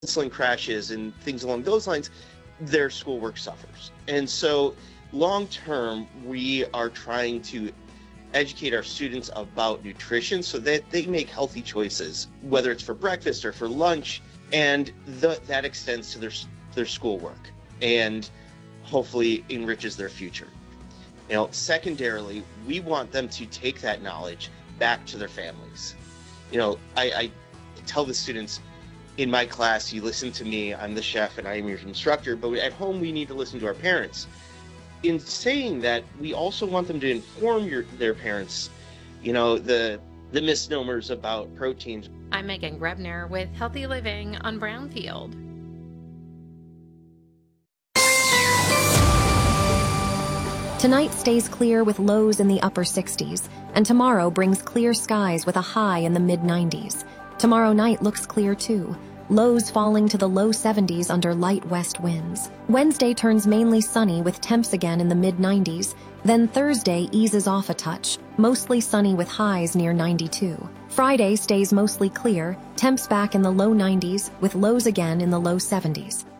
penciling crashes and things along those lines, their schoolwork suffers. And so long term, we are trying to educate our students about nutrition so that they make healthy choices, whether it's for breakfast or for lunch, and that extends to their schoolwork and hopefully enriches their future. Secondarily, we want them to take that knowledge back to their families. I tell the students in my class, you listen to me, I'm the chef and I am your instructor, but at home we need to listen to our parents. In saying that, we also want them to inform their parents, the misnomers about proteins. I'm Megan Grebner with Healthy Living on Brownfield. Tonight stays clear with lows in the upper 60s, and tomorrow brings clear skies with a high in the mid-90s. Tomorrow night looks clear too, lows falling to the low 70s under light west winds. Wednesday turns mainly sunny with temps again in the mid-90s, then Thursday eases off a touch, mostly sunny with highs near 92. Friday stays mostly clear, temps back in the low 90s with lows again in the low 70s.